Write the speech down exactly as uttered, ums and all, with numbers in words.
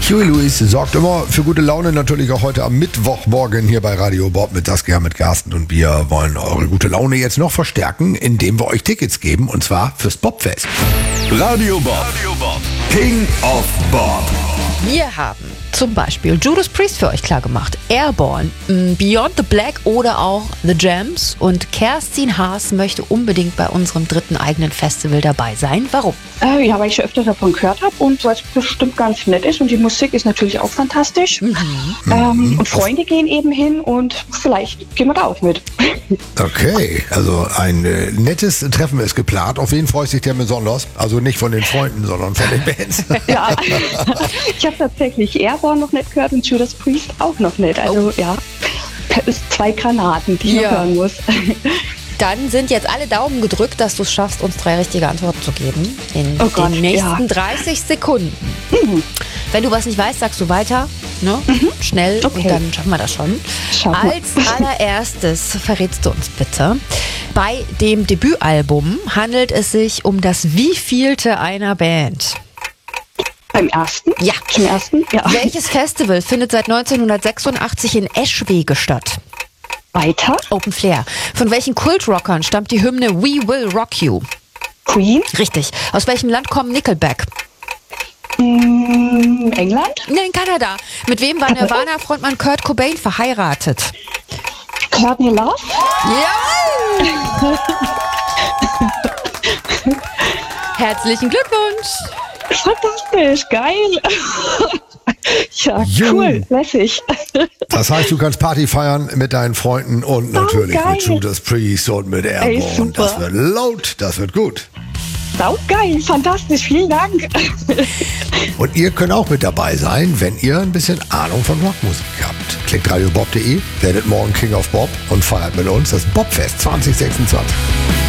Huey Lewis sorgt immer für gute Laune, natürlich auch heute am Mittwochmorgen hier bei Radio Bob mit Saskia, mit Carsten, und wir wollen eure gute Laune jetzt noch verstärken, indem wir euch Tickets geben, und zwar fürs Bobfest. Radio Bob, Radio Bob. King of Bob. Wir haben zum Beispiel Judas Priest für euch klargemacht, Airborne, Beyond the Black oder auch The Jams, und Kerstin Haas möchte unbedingt bei unserem dritten eigenen Festival dabei sein. Warum? Äh, ja, weil ich schon öfter davon gehört habe und weil es bestimmt ganz nett ist, und die Musik ist natürlich auch fantastisch. Mhm. Ähm, und Freunde gehen eben hin und vielleicht gehen wir da auch mit. Okay, also ein äh, nettes Treffen ist geplant. Auf wen freut sich der besonders? Also nicht von den Freunden, sondern von den Bands. Ja, ich habe tatsächlich Airborne noch nicht gehört und Judas Priest auch noch nicht. Also oh. ja, das ist zwei Granaten, die ich ja. noch hören muss. Dann sind jetzt alle Daumen gedrückt, dass du es schaffst, uns drei richtige Antworten zu geben in oh Gott, den nächsten ja. dreißig Sekunden. Mhm. Wenn du was nicht weißt, sagst du weiter, ne? Mhm. Schnell, okay. Und dann schaffen wir das schon. Schaffen wir. Als allererstes verrätst du uns bitte, bei dem Debütalbum handelt es sich um das wievielte einer Band? Beim ersten? Ja. Zum ersten? Ja. Welches Festival findet seit neunzehnhundertsechsundachtzig in Eschwege statt? Weiter? Open Flair. Von welchen Kultrockern stammt die Hymne We Will Rock You? Queen? Richtig. Aus welchem Land kommen Nickelback? Mm, England? Nee, in Kanada. Mit wem war Nirvana-Frontmann Kurt Cobain verheiratet? Courtney Love? Ja! Herzlichen Glückwunsch! Fantastisch, geil! Ja, cool, lässig. Das heißt, du kannst Party feiern mit deinen Freunden und natürlich oh, mit Judas Priest und mit Airborne. Das wird laut, das wird gut. Sau geil, fantastisch, vielen Dank. Und ihr könnt auch mit dabei sein, wenn ihr ein bisschen Ahnung von Rockmusik habt. Klickt radiobob punkt de, werdet morgen King of Bob und feiert mit uns das Bobfest zwanzig sechsundzwanzig.